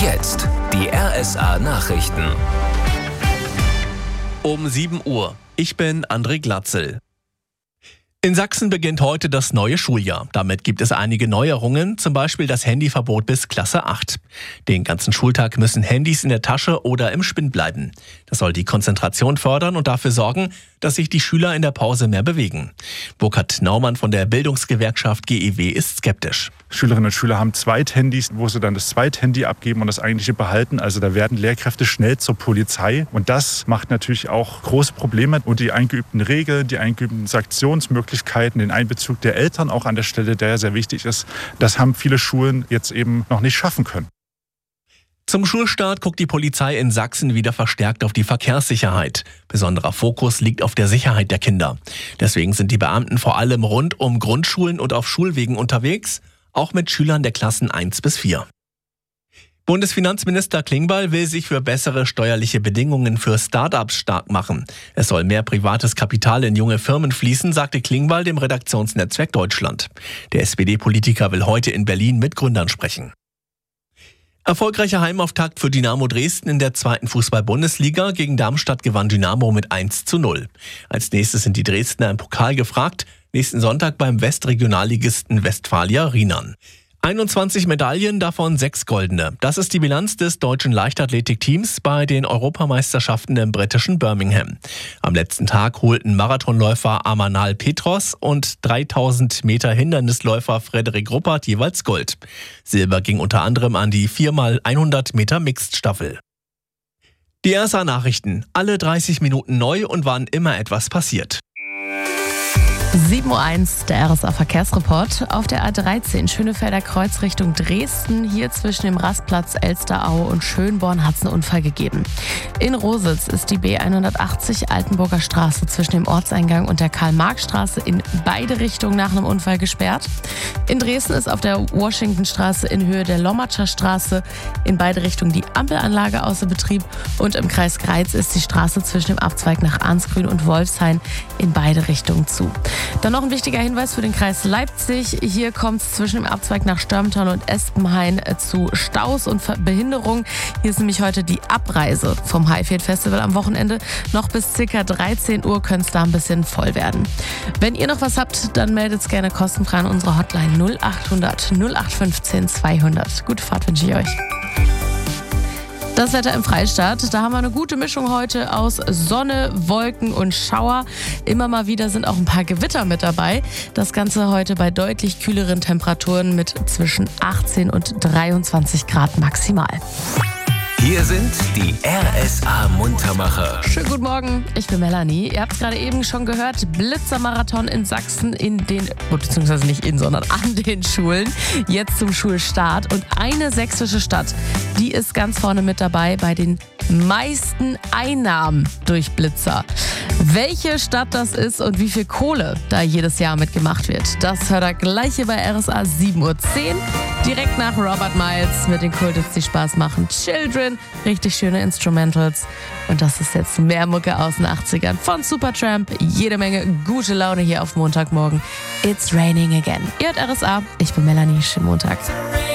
Jetzt die RSA Nachrichten. Um 7 Uhr. Ich bin André Glatzel. In Sachsen beginnt heute das neue Schuljahr. Damit gibt es einige Neuerungen, zum Beispiel das Handyverbot bis Klasse 8. Den ganzen Schultag müssen Handys in der Tasche oder im Spind bleiben. Das soll die Konzentration fördern und dafür sorgen, dass sich die Schüler in der Pause mehr bewegen. Burkhard Naumann von der Bildungsgewerkschaft GEW ist skeptisch. Schülerinnen und Schüler haben Zweithandys, wo sie dann das Zweithandy abgeben und das eigentliche behalten. Also da werden Lehrkräfte schnell zur Polizei. Und das macht natürlich auch große Probleme. Und die eingeübten Regeln, die eingeübten Sanktionsmöglichkeiten, den Einbezug der Eltern auch an der Stelle, der sehr wichtig ist, das haben viele Schulen jetzt eben noch nicht schaffen können. Zum Schulstart guckt die Polizei in Sachsen wieder verstärkt auf die Verkehrssicherheit. Besonderer Fokus liegt auf der Sicherheit der Kinder. Deswegen sind die Beamten vor allem rund um Grundschulen und auf Schulwegen unterwegs, auch mit Schülern der Klassen 1 bis 4. Bundesfinanzminister Klingbeil will sich für bessere steuerliche Bedingungen für Start-ups stark machen. Es soll mehr privates Kapital in junge Firmen fließen, sagte Klingbeil dem Redaktionsnetzwerk Deutschland. Der SPD-Politiker will heute in Berlin mit Gründern sprechen. Erfolgreicher Heimauftakt für Dynamo Dresden in der 2. Fußball-Bundesliga. Gegen Darmstadt gewann Dynamo mit 1:0. Als nächstes sind die Dresdner im Pokal gefragt, nächsten Sonntag beim Westregionalligisten Westfalia Riemann. 21 Medaillen, davon 6 goldene. Das ist die Bilanz des deutschen Leichtathletikteams bei den Europameisterschaften im britischen Birmingham. Am letzten Tag holten Marathonläufer Amanal Petros und 3000 Meter Hindernisläufer Frederik Ruppert jeweils Gold. Silber ging unter anderem an die 4x100 Meter Mixed-Staffel. Die RSA Nachrichten, alle 30 Minuten neu und wann immer etwas passiert. 7:01 Uhr, der RSA Verkehrsreport. Auf der A13 Schönefelder Kreuz Richtung Dresden. Hier zwischen dem Rastplatz Elsteraue und Schönborn hat es einen Unfall gegeben. In Rositz ist die B180 Altenburger Straße zwischen dem Ortseingang und der Karl-Marx-Straße in beide Richtungen nach einem Unfall gesperrt. In Dresden ist auf der Washingtonstraße in Höhe der Lommatscher Straße in beide Richtungen die Ampelanlage außer Betrieb. Und im Kreis Greiz ist die Straße zwischen dem Abzweig nach Arnsgrün und Wolfshain in beide Richtungen zu. Dann noch ein wichtiger Hinweis für den Kreis Leipzig. Hier kommt es zwischen dem Abzweig nach Störmtown und Espenhain zu Staus und Behinderung. Hier ist nämlich heute die Abreise vom Highfield Festival am Wochenende. Noch bis ca. 13 Uhr könnte es da ein bisschen voll werden. Wenn ihr noch was habt, dann meldet es gerne kostenfrei an unsere Hotline 0800 0815 200. Gute Fahrt wünsche ich euch. Das Wetter im Freistaat, da haben wir eine gute Mischung heute aus Sonne, Wolken und Schauer. Immer mal wieder sind auch ein paar Gewitter mit dabei. Das Ganze heute bei deutlich kühleren Temperaturen mit zwischen 18 und 23 Grad maximal. Hier sind die RSA Muntermacher. Schönen guten Morgen, ich bin Melanie. Ihr habt es gerade eben schon gehört, Blitzermarathon in Sachsen beziehungsweise nicht sondern an den Schulen. Jetzt zum Schulstart. Und eine sächsische Stadt, die ist ganz vorne mit dabei bei den meisten Einnahmen durch Blitzer. Welche Stadt das ist und wie viel Kohle da jedes Jahr mitgemacht wird, das hört ihr gleich hier bei RSA 7:10 Uhr. Direkt nach Robert Miles mit den Kulthits, die Spaß machen. Children, richtig schöne Instrumentals. Und das ist jetzt mehr Mucke aus den 80ern von Supertramp. Jede Menge gute Laune hier auf Montagmorgen. It's raining again. Ihr hört RSA, ich bin Melanie, schönen Montag.